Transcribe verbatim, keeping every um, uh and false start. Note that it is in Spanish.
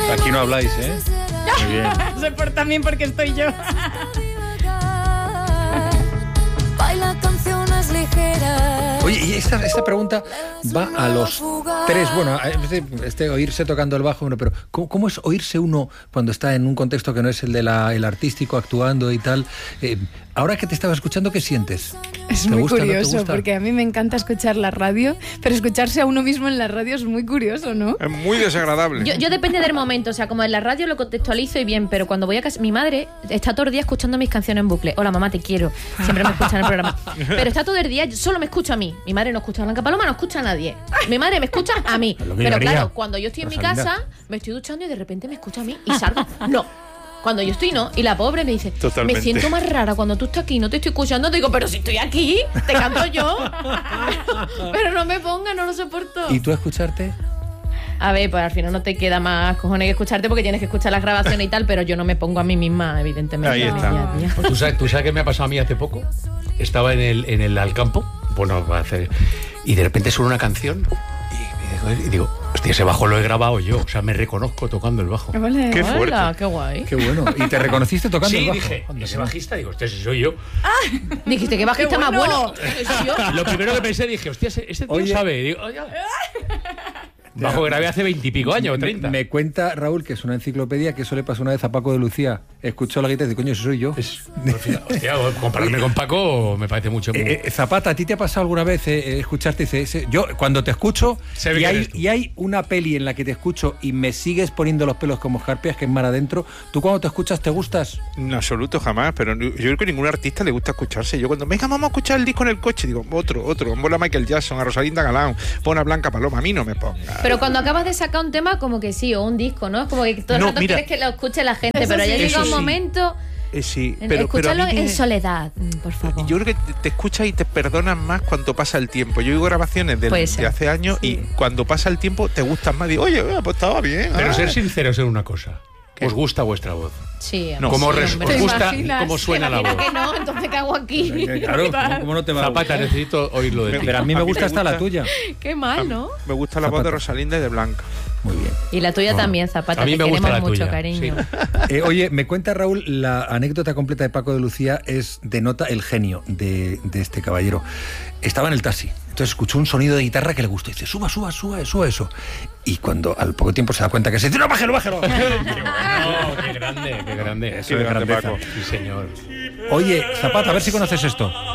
Aquí no habláis, ¿eh? Muy bien. Sé por también porque estoy yo. Baila canciones ligeras. Oye, y esta, esta pregunta va a los tres. Bueno, este, este oírse tocando el bajo, bueno, pero ¿cómo, ¿cómo es oírse uno cuando está en un contexto que no es el de la, el artístico, actuando y tal? Eh, ahora que te estaba escuchando, ¿qué sientes? Es ¿Te muy gusta, curioso, no te gusta? porque a mí me encanta escuchar la radio, pero escucharse a uno mismo en la radio es muy curioso, ¿no? Es muy desagradable. Yo, yo depende del momento, o sea, como en la radio lo contextualizo y bien, pero cuando voy a casa, mi madre está todo el día escuchando mis canciones en bucle. Hola, mamá, te quiero. Siempre me escucha en el programa. Pero está todo el día, solo me escucha a mí. Mi madre no escucha a Blanca Paloma, no escucha a nadie. Mi madre me escucha a mí. Lo que Pero haría. claro, cuando yo estoy en mi Rosalinda. casa, me estoy duchando y de repente me escucha a mí y salgo. No. Cuando yo estoy, no. Y la pobre me dice, Totalmente. me siento más rara cuando tú estás aquí, no te estoy escuchando. Te digo, pero si estoy aquí, te canto yo. Pero no me ponga, no lo soporto. ¿Y tú escucharte? A ver, pues al final no te queda más cojones que escucharte porque tienes que escuchar las grabaciones y tal, pero yo no me pongo a mí misma, evidentemente. Ahí en mi está. día a día. ¿Tú sabes, ¿Tú sabes qué me ha pasado a mí hace poco? Estaba en el, en el Alcampo, bueno, va a hacer, y de repente suena una canción y, me digo, y digo, hostia, ese bajo lo he grabado yo, o sea, me reconozco tocando el bajo. Vale. Qué fuerte. Hola, qué guay. Qué bueno. ¿Y te reconociste tocando Sí, el bajo? dije, Anda, ese qué bajista, digo, hostia, si soy yo. Dijiste que bajista Qué más bueno. bueno. ¿Soy yo? Lo primero que pensé, dije, hostia, ese, ese tío Oye. sabe. Digo, "Oye". Bajo que grabé hace veintipico años, o treinta. Me, me cuenta Raúl, que es una enciclopedia, que eso le pasó una vez a Paco de Lucía. Escuchó la guitarra y dice, coño, ese soy yo. Es, hostia, compararme con Paco me parece mucho. Eh, eh, Zapata, ¿a ti te ha pasado alguna vez eh, escucharte? Dice, ese- yo cuando te escucho Se ve y que hay, eres tú. y hay una peli en la que te escucho y me sigues poniendo los pelos como escarpias, que es mar adentro, ¿tú cuando te escuchas te gustas? En absoluto, jamás. Pero yo creo que a ningún artista le gusta escucharse. Yo cuando, venga, vamos a escuchar el disco en el coche, digo, otro, otro. Pon a Michael Jackson, a Rosalinda Galán, pon a Blanca Paloma. A mí no me ponga. Pero cuando acabas de sacar un tema, como que sí, o un disco, ¿no? Es como que todo el No, rato mira. quieres que lo escuche la gente, Eso pero ya sí. llega Eso un sí. momento. Eh, sí, en- pero, pero a escúchalo mí me- en soledad, mm, por favor. Yo creo que te, te escuchas y te perdonas más cuando pasa el tiempo. Yo oigo grabaciones del- Puede de, ser. hace años y cuando pasa el tiempo te gustan más. Digo, oye, pues estaba bien. Pero ah. ser sinceros en una cosa. ¿Os gusta vuestra voz? Sí, No. ¿Cómo sí, res- hombre. os gusta imaginas? cómo suena la Imagina voz? que no, entonces ¿qué hago aquí? Claro, ¿cómo, cómo no te va a Zapata, gustar? necesito oírlo de ti. Pero a mí me A mí gusta me hasta la gusta. tuya. Qué mal, ¿no? Me gusta la voz Zapata. de Rosalinda y de Blanca. Muy bien. Y la tuya No. también, Zapata, A mí te me gusta queremos la mucho, tuya, cariño. sí. Eh, oye, me cuenta Raúl, la anécdota completa de Paco de Lucía es denota el genio de, de este caballero. Estaba en el taxi, entonces escuchó un sonido de guitarra que le gustó y dice, suba, suba, suba, suba eso. Y cuando al poco tiempo se da cuenta que se dice, no, bájalo, bájalo. Qué bueno, qué grande, qué grande. Eso Qué es grande, grandeza. Paco. Sí, señor. Oye, Zapata, a ver si conoces esto.